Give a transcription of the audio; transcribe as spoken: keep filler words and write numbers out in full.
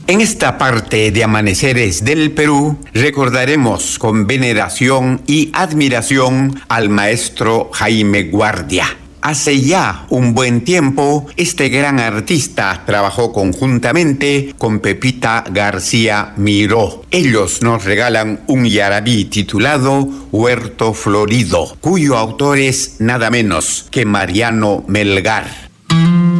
En esta parte de Amaneceres del Perú recordaremos con veneración y admiración al maestro Jaime Guardia. Hace ya un buen tiempo, este gran artista trabajó conjuntamente con Pepita García Miró. Ellos nos regalan un yarabí titulado Huerto Florido, cuyo autor es nada menos que Mariano Melgar.